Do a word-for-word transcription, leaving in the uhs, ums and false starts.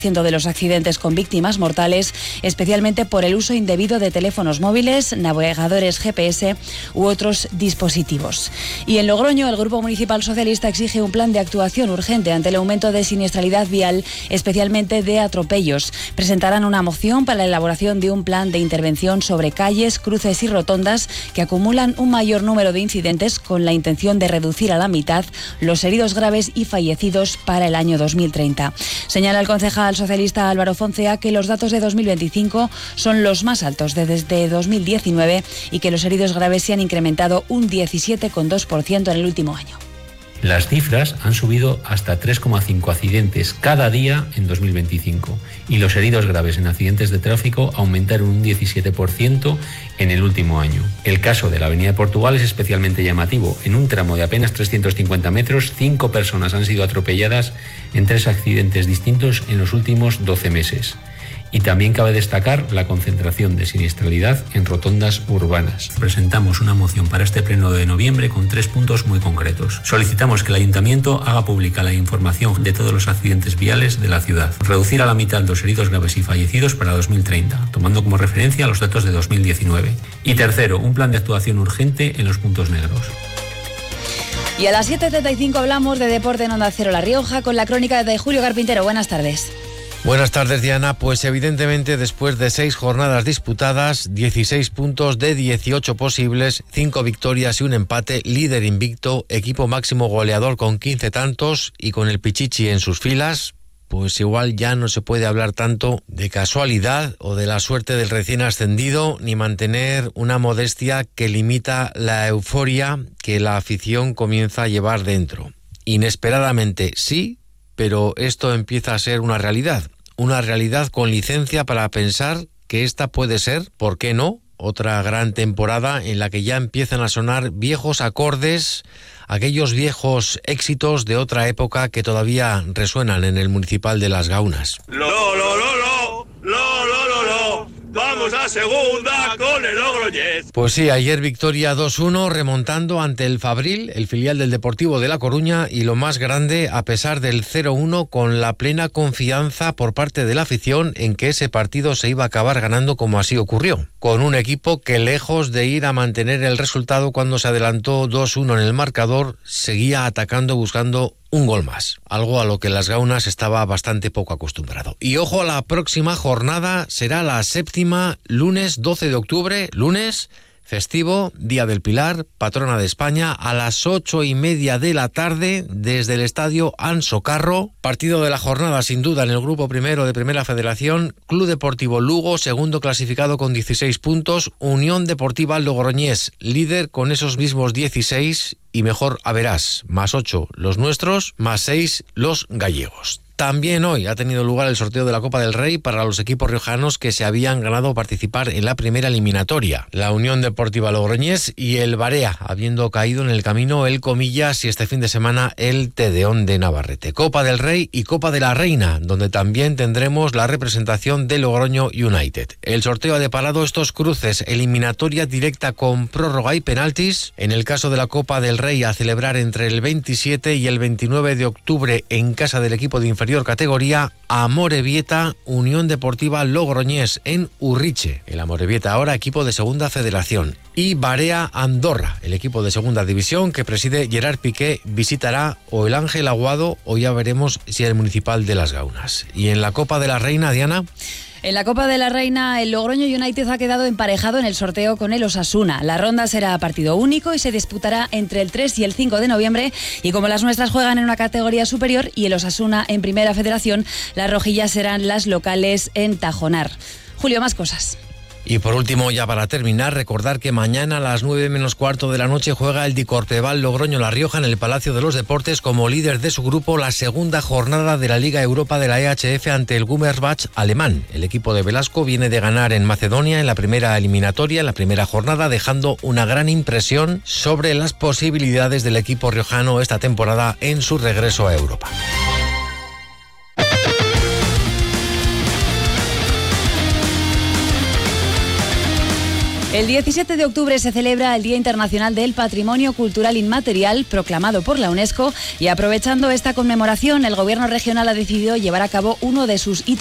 de los accidentes con víctimas mortales, especialmente por el uso indebido de teléfonos móviles, navegadores G P S u otros dispositivos. Y en Logroño, el Grupo Municipal Socialista exige un plan de actuación urgente ante el aumento de siniestralidad vial, especialmente de atropellos. Presentarán una moción para la elaboración de un plan de intervención sobre calles, cruces y rotondas que acumulan un mayor número de incidentes, con la intención de reducir a la mitad los heridos graves y fallecidos para el año dos mil treinta. Señala el concejal socialista Álvaro Foncea que los datos de dos mil veinticinco son los más altos desde dos mil diecinueve y que los heridos graves se han incrementado un diecisiete coma dos por ciento en el último año. Las cifras han subido hasta tres coma cinco accidentes cada día en dos mil veinticinco y los heridos graves en accidentes de tráfico aumentaron un diecisiete por ciento en el último año. El caso de la Avenida de Portugal es especialmente llamativo. En un tramo de apenas trescientos cincuenta metros, cinco personas han sido atropelladas en tres accidentes distintos en los últimos doce meses. Y también cabe destacar la concentración de siniestralidad en rotondas urbanas. Presentamos una moción para este pleno de noviembre con tres puntos muy concretos. Solicitamos que el Ayuntamiento haga pública la información de todos los accidentes viales de la ciudad. Reducir a la mitad los heridos graves y fallecidos para dos mil treinta, tomando como referencia los datos de dos mil diecinueve. Y tercero, un plan de actuación urgente en los puntos negros. Y a las siete treinta y cinco hablamos de deporte en Onda Cero La Rioja con la crónica de Julio Carpintero. Buenas tardes. Buenas tardes, Diana. Pues evidentemente después de seis jornadas disputadas, dieciséis puntos de dieciocho posibles, cinco victorias y un empate, líder invicto, equipo máximo goleador con quince tantos y con el Pichichi en sus filas, pues igual ya no se puede hablar tanto de casualidad o de la suerte del recién ascendido, ni mantener una modestia que limita la euforia que la afición comienza a llevar dentro. Inesperadamente sí, pero esto empieza a ser una realidad, una realidad con licencia para pensar que esta puede ser, ¿por qué no?, otra gran temporada en la que ya empiezan a sonar viejos acordes, aquellos viejos éxitos de otra época que todavía resuenan en el Municipal de Las Gaunas. Lo, lo, lo, lo, lo, lo, lo, lo. Vamos a segunda con el Logroñés. Pues sí, ayer victoria dos uno remontando ante el Fabril, el filial del Deportivo de La Coruña, y lo más grande, a pesar del cero uno, con la plena confianza por parte de la afición en que ese partido se iba a acabar ganando, como así ocurrió, con un equipo que, lejos de ir a mantener el resultado cuando se adelantó dos uno en el marcador, seguía atacando buscando un gol más, algo a lo que Las Gaunas estaba bastante poco acostumbrado. Y ojo a la próxima jornada, será la séptima, lunes doce de octubre, lunes festivo, Día del Pilar, patrona de España, a las ocho y media de la tarde desde el estadio Anso Carro. Partido de la jornada sin duda en el grupo primero de Primera Federación, Club Deportivo Lugo, segundo clasificado con dieciséis puntos, Unión Deportiva Logroñés, líder con esos mismos dieciséis y mejor a verás, más ocho los nuestros, más seis los gallegos. También hoy ha tenido lugar el sorteo de la Copa del Rey para los equipos riojanos que se habían ganado participar en la primera eliminatoria. La Unión Deportiva Logroñés y el Barea, habiendo caído en el camino el Comillas y este fin de semana el Tedeón de Navarrete. Copa del Rey y Copa de la Reina, donde también tendremos la representación de Logroño United. El sorteo ha deparado estos cruces: eliminatoria directa con prórroga y penaltis. En el caso de la Copa del Rey, a celebrar entre el veintisiete y el veintinueve de octubre en casa del equipo de inferior categoría, Amorebieta, Unión Deportiva Logroñés en Urriche. El Amorebieta ahora equipo de Segunda Federación. Y Barea Andorra, el equipo de Segunda División que preside Gerard Piqué, visitará o el Ángel Aguado o ya veremos si el Municipal de Las Gaunas. Y en la Copa de la Reina, Diana. En la Copa de la Reina, el Logroño United ha quedado emparejado en el sorteo con el Osasuna. La ronda será a partido único y se disputará entre el tres y el cinco de noviembre. Y como las nuestras juegan en una categoría superior y el Osasuna en Primera Federación, las rojillas serán las locales en Tajonar. Julio, más cosas. Y por último, ya para terminar, recordar que mañana a las nueve menos cuarto de la noche juega el Dicorpeval Logroño La Rioja en el Palacio de los Deportes como líder de su grupo la segunda jornada de la Liga Europa de la E H F ante el Gummersbach alemán. El equipo de Velasco viene de ganar en Macedonia en la primera eliminatoria, en la primera jornada, dejando una gran impresión sobre las posibilidades del equipo riojano esta temporada en su regreso a Europa. El diecisiete de octubre se celebra el Día Internacional del Patrimonio Cultural Inmaterial, proclamado por la UNESCO, y aprovechando esta conmemoración, el Gobierno regional ha decidido llevar a cabo uno de sus hitos